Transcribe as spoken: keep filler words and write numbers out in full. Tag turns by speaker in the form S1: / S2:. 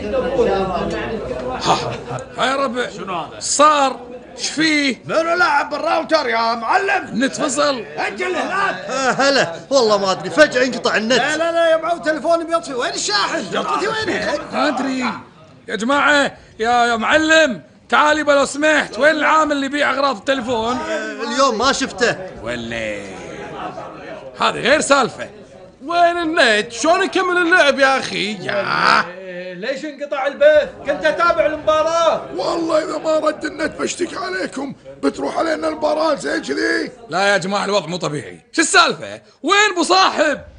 S1: ها يا ربع شنو هذا؟ صار ايش فيه؟
S2: منو لاعب بالراوتر يا معلم؟
S1: النت فصل.
S2: اجل هناك.
S3: آه هلا والله ما ادري فجأة ينقطع النت.
S2: لا لا لا يا معو تليفوني بيطفي. وين الشاحن؟ جطتي وين؟
S1: ما ادري يا جماعه. يا يا معلم تعالي لو سمحت. وين العامل اللي يبيع اغراض التليفون؟
S3: آه اليوم ما شفته.
S1: ولا هذه غير سالفه.
S4: وين النت؟ شلون نكمل اللعب يا اخي؟ يا
S5: ليش انقطع البث؟ كنت اتابع المباراة.
S6: والله اذا ما رد النت بشتكي عليكم. بتروح علينا المباراة زي كذي.
S1: لا يا جماعه الوضع مو طبيعي. شو السالفه؟ وين ابو صاحب؟